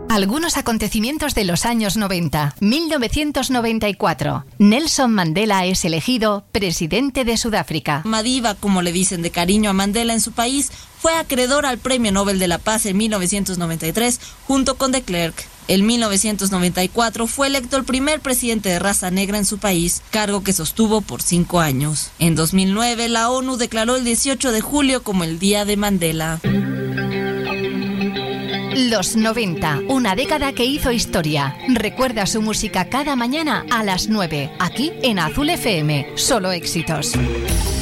Algunos acontecimientos de los años 90. 1994. Nelson Mandela es elegido presidente de Sudáfrica. Madiba, como le dicen de cariño a Mandela en su país, fue acreedor al Premio Nobel de la Paz en 1993 junto con de Klerk. En 1994 fue electo el primer presidente de raza negra en su país, cargo que sostuvo por 5 años. En 2009, la ONU declaró el 18 de julio como el Día de Mandela. Los 90, una década que hizo historia. Recuerda su música cada mañana a las 9, aquí en Azul FM. Solo éxitos.